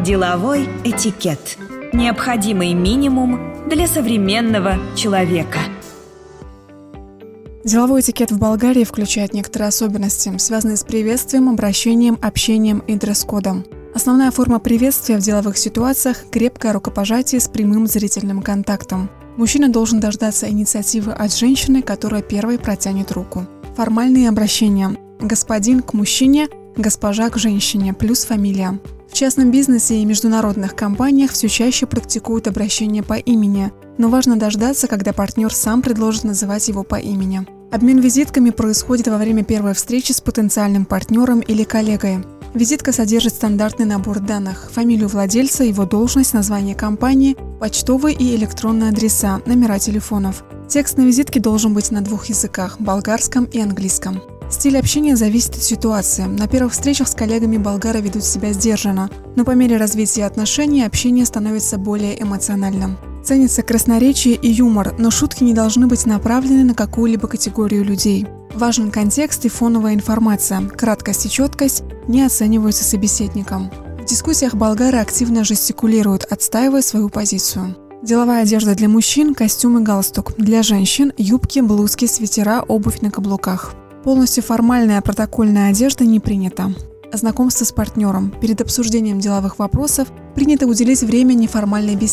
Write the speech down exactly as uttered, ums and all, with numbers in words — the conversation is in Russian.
Деловой этикет. Необходимый минимум для современного человека. Деловой этикет в Болгарии включает некоторые особенности, связанные с приветствием, обращением, общением и дресс-кодом. Основная форма приветствия в деловых ситуациях – крепкое рукопожатие с прямым зрительным контактом. Мужчина должен дождаться инициативы от женщины, которая первой протянет руку. Формальные обращения – господин к мужчине, госпожа к женщине, плюс фамилия. В частном бизнесе и международных компаниях все чаще практикуют обращение по имени, но важно дождаться, когда партнер сам предложит называть его по имени. Обмен визитками происходит во время первой встречи с потенциальным партнером или коллегой. Визитка содержит стандартный набор данных: фамилию владельца, его должность, название компании, почтовые и электронные адреса, номера телефонов. Текст на визитке должен быть на двух языках – болгарском и английском. Стиль общения зависит от ситуации. На первых встречах с коллегами болгары ведут себя сдержанно, но по мере развития отношений общение становится более эмоциональным. Ценится красноречие и юмор, но шутки не должны быть направлены на какую-либо категорию людей. Важен контекст и фоновая информация. Краткость и четкость не оцениваются собеседником. В дискуссиях болгары активно жестикулируют, отстаивая свою позицию. Деловая одежда для мужчин – костюм и галстук. Для женщин – юбки, блузки, свитера, обувь на каблуках. Полностью формальная протокольная одежда не принята. Знакомство с партнером. Перед обсуждением деловых вопросов принято уделить время неформальной беседе.